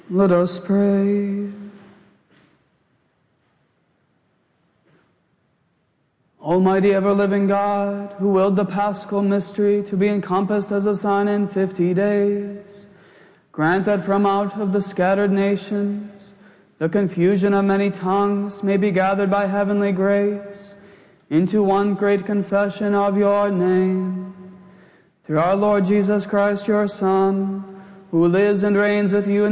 Let us pray. Almighty ever-living God, who willed the Paschal mystery to be encompassed as a sign in 50 days, grant that from out of the scattered nations, the confusion of many tongues may be gathered by heavenly grace into one great confession of your name. Through our Lord Jesus Christ, your Son, who lives and reigns with you in